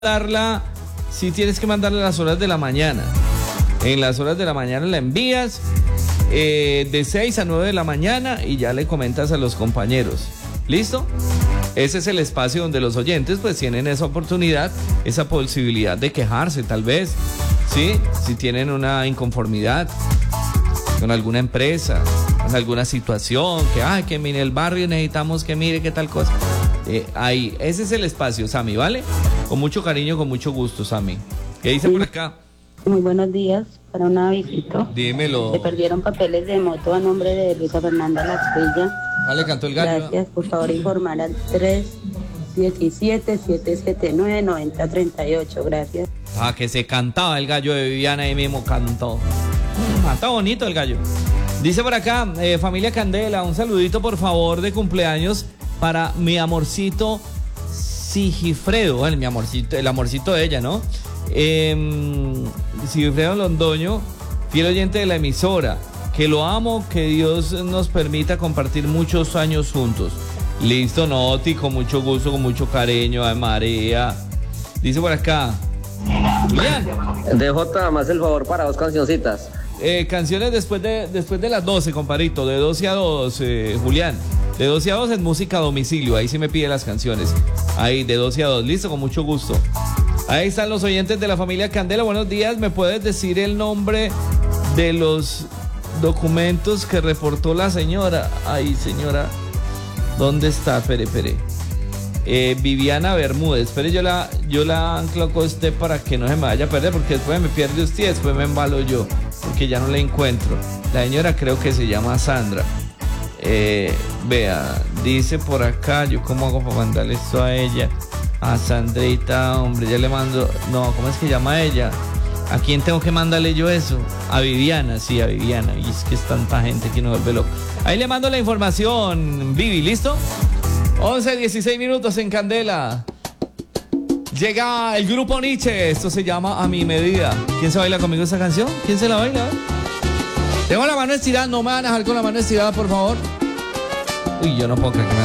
mandarla, si tienes que mandarla a las horas de la mañana. En las horas de la mañana la envías de 6 a 9 de la mañana y ya le comentas a los compañeros. ¿Listo? Ese es el espacio donde los oyentes pues tienen esa oportunidad, esa posibilidad de quejarse tal vez, ¿sí? Si tienen una inconformidad con alguna empresa, con alguna situación, que en el barrio necesitamos que mire qué tal cosa. Ahí, ese es el espacio, Sammy, ¿vale? Con mucho cariño, con mucho gusto, Sammy. ¿Qué dice por acá? Muy buenos días, para un avisito. Dímelo. Se perdieron papeles de moto a nombre de Luisa Fernanda Lasprilla. Vale, cantó el gallo. Gracias, por favor informar al 317-779-9038, gracias. Ah, que se cantaba el gallo de Viviana, ahí mismo cantó. Está bonito el gallo. Dice por acá, familia Candela, un saludito por favor de cumpleaños para mi amorcito Sigifredo. Bueno, mi amorcito, el amorcito de ella, ¿no? Sigifredo Londoño, fiel oyente de la emisora, que lo amo, que Dios nos permita compartir muchos años juntos. Listo, Noti, con mucho gusto, con mucho cariño, a María. Dice por acá, Julián. DJ, más el favor para 2 cancioncitas. Canciones después de las 12, compadrito, de 12 a 2, Julián. De 12 a 2 en música a domicilio, ahí sí me pide las canciones. Ahí, de 12 a 2, listo, con mucho gusto. Ahí están los oyentes de la familia Candela. Buenos días, ¿me puedes decir el nombre de los documentos que reportó la señora? Ay, señora, ¿dónde está? Espere. Viviana Bermúdez. Espere, yo la anclo con usted para que no se me vaya a perder, porque después me pierde usted, después me embalo yo, porque ya no la encuentro. La señora creo que se llama Sandra. Vea, dice por acá, yo cómo hago para mandarle esto a ella, a Sandrita, hombre, ya le mando, no, ¿cómo es que llama ella? ¿A quién tengo que mandarle yo eso? A Viviana, sí, a Viviana, y es que es tanta gente que nos vuelve loco. Ahí le mando la información, Vivi, ¿listo? 11:16 minutos en Candela. Llega el grupo Nietzsche, esto se llama A Mi Medida. ¿Quién se baila conmigo esa canción? ¿Quién se la baila? Tengo la mano estirada, no me van a dejar con la mano estirada, por favor. Uy, yo no puedo creer que me